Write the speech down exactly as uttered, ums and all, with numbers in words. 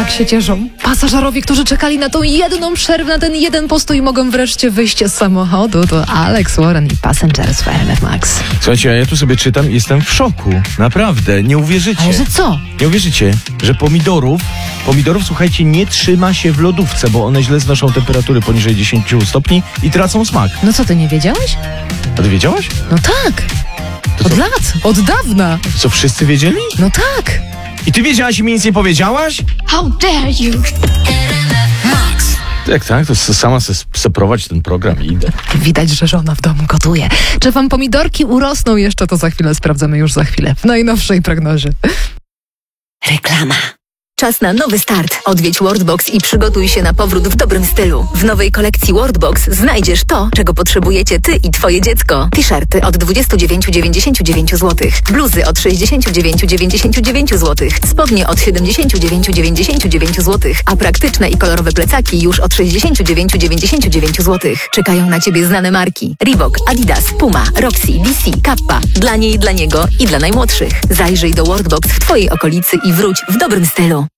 Tak się cieszą pasażerowie, którzy czekali na tą jedną przerwę, na ten jeden postój, mogą wreszcie wyjść z samochodu. To Alex Warren i Passengers w R M F Max. Słuchajcie, a ja tu sobie czytam i jestem w szoku. Naprawdę, nie uwierzycie. Ale że co? Nie uwierzycie, że pomidorów, pomidorów, słuchajcie, nie trzyma się w lodówce, bo one źle znoszą temperatury poniżej dziesięć stopni i tracą smak. No co, ty nie wiedziałeś? A ty wiedziałaś? No tak. To Od co? lat. Od dawna. Co, wszyscy wiedzieli? No tak. I ty wiedziałaś i mi nic nie powiedziałaś? How dare you! Tak, tak, to sama se, se prowadź ten program i idę. Widać, że żona w domu gotuje. Czy wam pomidorki urosną jeszcze, to za chwilę sprawdzamy już za chwilę w najnowszej prognozie. Reklama. Czas na nowy start. Odwiedź Worldbox i przygotuj się na powrót w dobrym stylu. W nowej kolekcji Worldbox znajdziesz to, czego potrzebujecie ty i twoje dziecko. T-shirty od dwadzieścia dziewięć dziewięćdziesiąt dziewięć złotych, bluzy od sześćdziesiąt dziewięć dziewięćdziesiąt dziewięć złotych, spodnie od siedemdziesiąt dziewięć dziewięćdziesiąt dziewięć złotych, a praktyczne i kolorowe plecaki już od sześćdziesiąt dziewięć dziewięćdziesiąt dziewięć złotych. Czekają na ciebie znane marki: Reebok, Adidas, Puma, Roxy, D C, Kappa. Dla niej, dla niego i dla najmłodszych. Zajrzyj do Worldbox w twojej okolicy i wróć w dobrym stylu.